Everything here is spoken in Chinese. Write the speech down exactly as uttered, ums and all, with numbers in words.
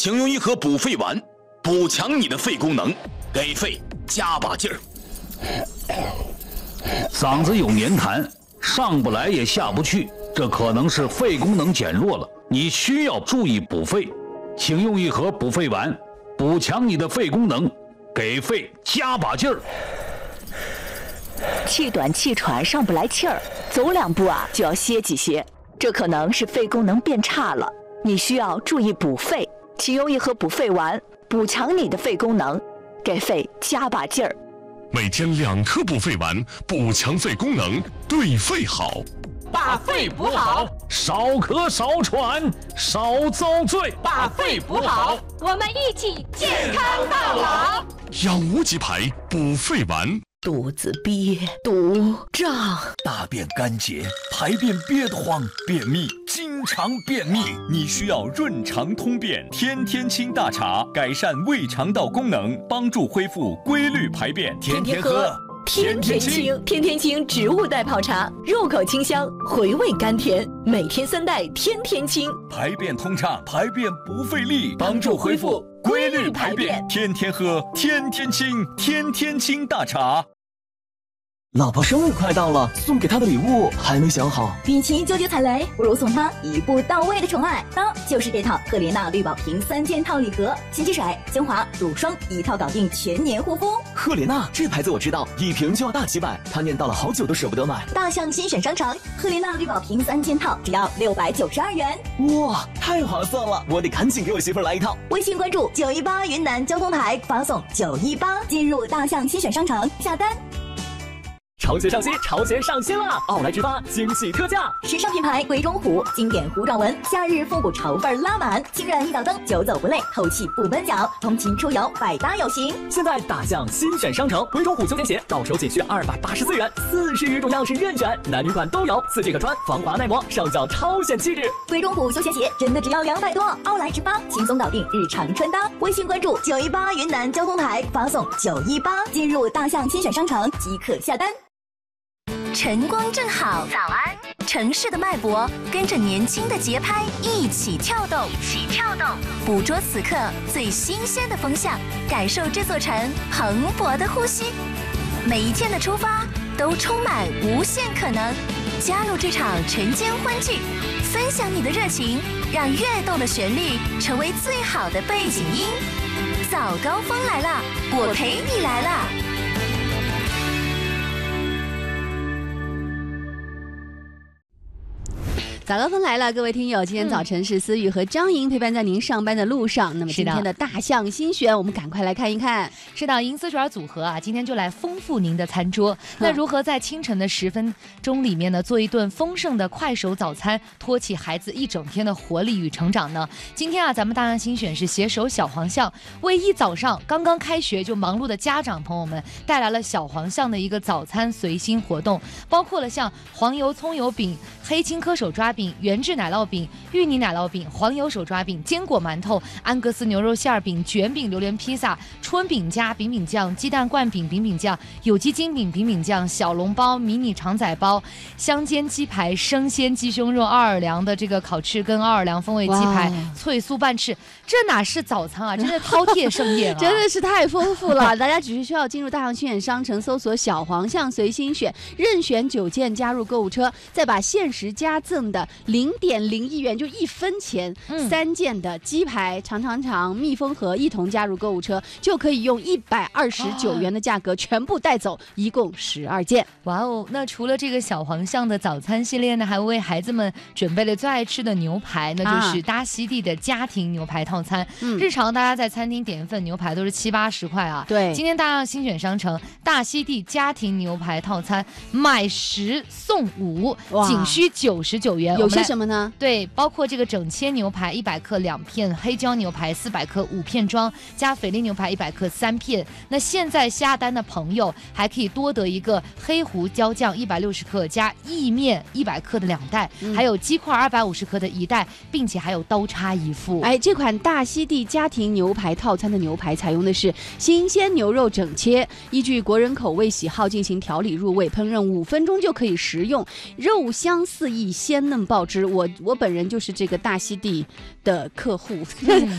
请用一盒补肺丸，补强你的肺功能，给肺加把劲儿。 嗓子有黏痰，上不来也下不去，这可能是肺功能减弱了，你需要注意补肺。请用一盒补肺丸，补强你的肺功能，给肺加把劲儿。 气短气喘，上不来气儿，走两步啊就要歇几歇，这可能是肺功能变差了，你需要注意补肺。请用一盒补肺丸，补强你的肺功能，给肺加把劲儿。 每天两颗补肺丸，补强肺功能，对肺好。 把肺补好， 少咳少喘，少遭罪。 把肺补好，我们一起健康到老。 养无极牌补肺丸。 肚子憋、肚胀， 大便干结，排便憋得慌，便秘，经常便秘，你需要润肠通便天天清大茶，改善胃肠道功能，帮助恢复规律排便。天天喝， 天天清。天天清植物代泡茶，入口清香，回味甘甜，每天三袋天天清， 排便通畅，排便不费力，帮助恢复规律排便。天天喝，天天清，天天清大茶。 老婆生日快到了，送给她的礼物还没想好。 与其纠结踩雷，不如送她一步到位的宠爱。当就是这套赫莲娜绿宝瓶三件套礼盒，洗洁水、精华、乳霜一套搞定，全年护肤。 赫莲娜这牌子我知道，一瓶就要大几百，她念叨了好久都舍不得买。 大象新选商城，赫莲娜绿宝瓶三件套只要六百九十二元。 哇，太划算了！我得赶紧给我媳妇儿来一套。 微信关注九一八云南交通台，发送九一八进入大象新选商城下单。 潮鞋上新，潮鞋上新了！奥莱直发惊喜特价， 时尚品牌鬼冢虎经典糊状纹，夏日复古潮范拉满，清软一脚蹬，久走不累，透气不闷脚，通勤出游百搭有型。 现在大象新选商城，鬼冢虎休闲鞋到手仅需二百八十四元，四十余种样式任选，男女款都有，四季可穿，防滑耐磨，上脚超显气质。 鬼冢虎休闲鞋真的只要两百多，奥莱直发轻松搞定日常穿搭。微信关注九一八云南交通台，发送九一八进入大象新选商城即可下单。 晨光正好，早安！城市的脉搏跟着年轻的节拍一起跳动，一起跳动，捕捉此刻最新鲜的风向，感受这座城蓬勃的呼吸。每一天的出发都充满无限可能，加入这场晨间欢聚，分享你的热情，让跃动的旋律成为最好的背景音。早高峰来了，我陪你来了。 早高峰来了，各位听友，今天早晨是思雨和张莹陪伴在您上班的路上。那么今天的大象新选，我们赶快来看一看。 是的，银丝卷组合啊，今天就来丰富您的餐桌。那如何在清晨的十分钟里面呢，做一顿丰盛的快手早餐，托起孩子一整天的活力与成长呢？今天啊，咱们大象新选是携手小黄象，为一早上刚刚开学就忙碌的家长朋友们带来了小黄象的一个早餐随心活动，包括了像黄油葱油饼、黑青稞手抓饼、原制奶酪饼、芋泥奶酪饼、黄油手抓饼、坚果馒头、安格斯牛肉馅饼、卷饼、榴莲披萨、春饼加饼饼酱、鸡蛋灌饼饼饼酱、有机精饼饼饼酱、小笼包、迷你肠仔包、香煎鸡排、生鲜鸡胸肉、奥尔良的这个烤翅跟奥尔良风味鸡排、脆酥半翅，这哪是早餐啊，真的饕餮盛宴啊真的是太丰富了大家只是需要进入大象新选商城，搜索小黄象随心选，任选九件加入购物车，再把限时加赠的零点零一元就一分钱、嗯、三件的鸡排、长长肠、蜜蜂盒一同加入购物车，就可以用一百二十九元的价格全部带走，一共十二件。 哇哦！那除了这个小黄象的早餐系列呢，还为孩子们准备了最爱吃的牛排，那就是大溪地的家庭牛排套餐。嗯、日常大家在餐厅点一份牛排都是七八十块啊。 对， 今天大象新选商城大溪地家庭牛排套餐买十送五，仅需九十九元。 有些什么呢？ 对，包括这个整切牛排一百克两片，黑椒牛排四百克五片装，加菲力牛排一百克三片。那现在下单的朋友还可以多得一个黑胡椒酱一百六十克加意面一百克的两袋、嗯、还有鸡块二百五十克的一袋，并且还有刀叉一副。 哎，这款大溪地家庭牛排套餐的牛排采用的是新鲜牛肉整切，依据国人口味喜好进行调理入味，烹饪五分钟就可以食用，肉香四溢，鲜嫩爆汁。我我本人就是这个大溪地的客户、嗯、